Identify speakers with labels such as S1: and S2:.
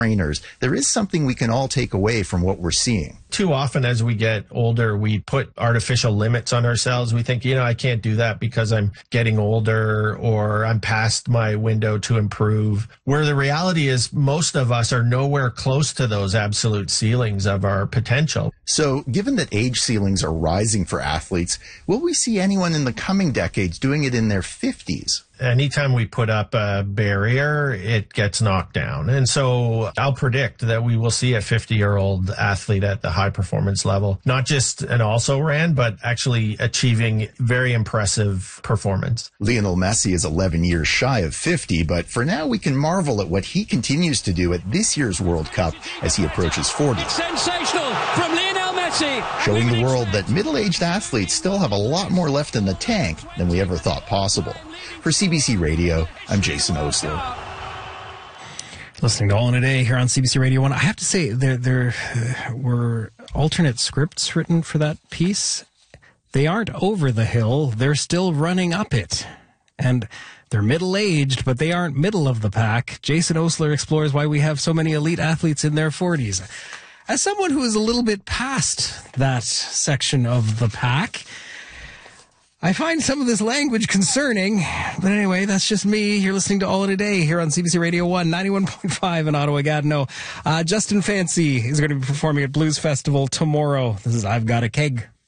S1: trainers, there is something we can all take away from what we're seeing.
S2: Too often as we get older, we put artificial limits on ourselves. We think, I can't do that because I'm getting older or I'm past my window to improve. Where the reality is most of us are nowhere close to those absolute ceilings of our potential.
S1: So given that age ceilings are rising for athletes, will we see anyone in the coming decades doing it in their 50s?
S2: Anytime we put up a barrier, it gets knocked down. And so I'll predict that we will see a 50-year-old athlete at the high performance level, not just an also-ran, but actually achieving very impressive performance.
S1: Lionel Messi is 11 years shy of 50, but for now we can marvel at what he continues to do at this year's World Cup as he approaches 40.
S3: Sensational from Lionel Messi.
S1: Showing the world that middle-aged athletes still have a lot more left in the tank than we ever thought possible. For CBC Radio, I'm Jason Osler.
S4: Listening to All in a Day here on CBC Radio 1. I have to say, there were alternate scripts written for that piece. They aren't over the hill. They're still running up it. And they're middle-aged, but they aren't middle of the pack. Jason Osler explores why we have so many elite athletes in their 40s. As someone who is a little bit past that section of the pack, I find some of this language concerning, but anyway, that's just me. You're listening to All in a Day here on CBC Radio 1, 91.5 in Ottawa-Gatineau. Justin Fancy is going to be performing at Blues Festival tomorrow. This is I've Got a Keg.